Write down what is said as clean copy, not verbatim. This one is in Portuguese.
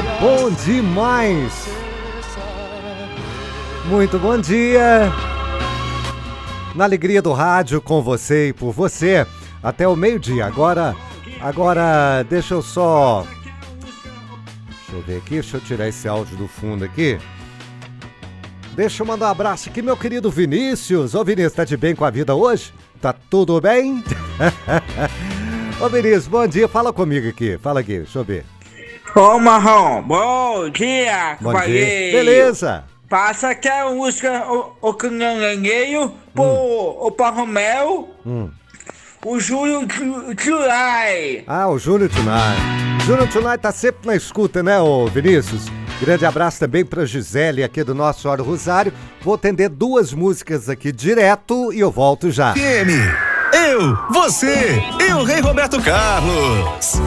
Bom demais! Muito bom dia! Na alegria do rádio, com você e por você, até o meio-dia. Agora, deixa eu ver aqui, deixa eu tirar esse áudio do fundo aqui. Deixa eu mandar um abraço aqui, meu querido Vinícius. Ô Vinícius, tá de bem com a vida hoje? Tá tudo bem? Ô Vinícius, bom dia, fala comigo aqui, fala aqui, deixa eu ver. Ô Marrom, bom dia, Bom dia. Beleza. Passa aqui a música O Canangueio o Parromel, o Júlio Tchulai. Ah, o Júlio Tchulai. Júlio Tchulai tá sempre na escuta, né, ô Vinícius? Grande abraço também pra Gisele aqui do nosso Hora Rosário. Vou atender 2 músicas aqui direto e eu volto já. Eu, você e o Rei Roberto Carlos.